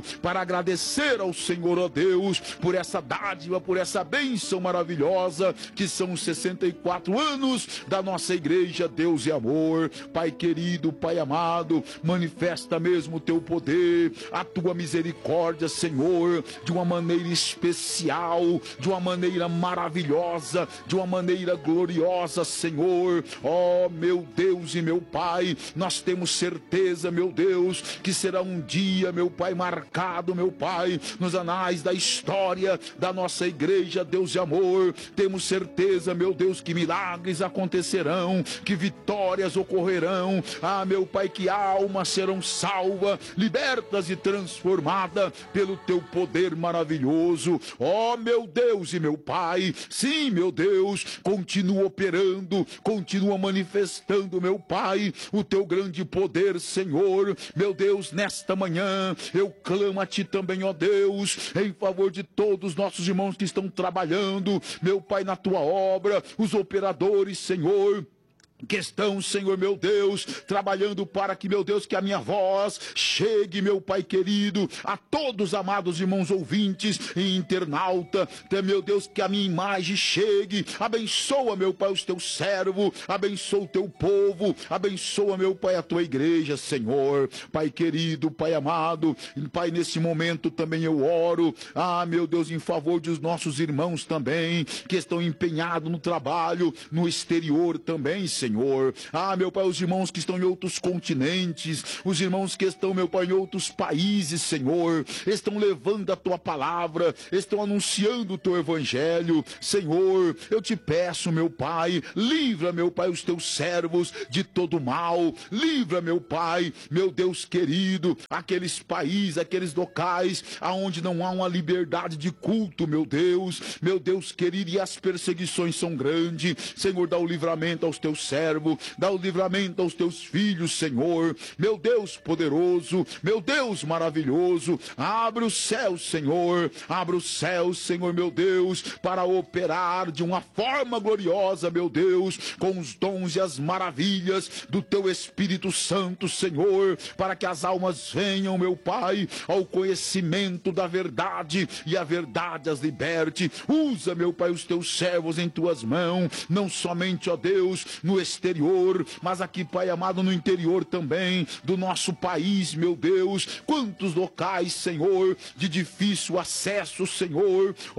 para agradecer ao Senhor, ó Deus, por essa dádiva, por essa bênção maravilhosa, que são os 64 anos da nossa igreja, Deus e amor. Pai querido, Pai amado, manifesta mesmo o teu poder, a tua misericórdia, Senhor, de uma maneira especial, de uma maneira maravilhosa, de uma maneira gloriosa, Senhor. Ó meu Deus e meu Pai, nós temos certeza, meu Deus, que será um dia, meu Pai, marcado, meu Pai, nos anais da história da nossa igreja, Deus e amor. Temos certeza, meu Deus, que milagres acontecerão, que vitórias ocorrerão. Ah, meu Pai, que almas serão salvas, libertas e transformadas pelo teu poder maravilhoso. Ó, meu Deus e meu Pai, sim, meu Deus, continua operando, continua manifestando, meu Pai, o teu grande poder, Senhor. Meu Deus, nesta manhã eu clamo a ti também, ó Deus, em favor de todos os nossos irmãos que estão trabalhando, meu Pai, na tua obra, os operadores, Senhor, que estão, Senhor, meu Deus, trabalhando para que, meu Deus, que a minha voz chegue, meu Pai querido, a todos, amados irmãos ouvintes e internauta, meu Deus, que a minha imagem chegue. Abençoa, meu Pai, os teus servos, abençoa o teu povo, abençoa, meu Pai, a tua igreja, Senhor. Pai querido, Pai amado, Pai, nesse momento também eu oro, meu Deus, em favor dos nossos irmãos também, que estão empenhados no trabalho, no exterior também, Senhor. Meu Pai, os irmãos que estão em outros continentes, os irmãos que estão, meu Pai, em outros países, Senhor, estão levando a tua palavra, estão anunciando o teu evangelho, Senhor. Eu te peço, meu Pai, livra, meu Pai, os teus servos de todo mal, livra, meu Pai, meu Deus querido, aqueles países, aqueles locais aonde não há uma liberdade de culto, meu Deus querido, e as perseguições são grandes. Senhor, dá o livramento aos teus servos, dá o livramento aos teus filhos, Senhor. Meu Deus poderoso, meu Deus maravilhoso, abre o céu, Senhor, abre o céu, Senhor, meu Deus, para operar de uma forma gloriosa, meu Deus, com os dons e as maravilhas do teu Espírito Santo, Senhor, para que as almas venham, meu Pai, ao conhecimento da verdade, e a verdade as liberte. Usa, meu Pai, os teus servos em tuas mãos, não somente, ó Deus, no exterior, mas aqui, Pai amado, no interior também do nosso país, meu Deus. Quantos locais, Senhor, de difícil acesso, Senhor,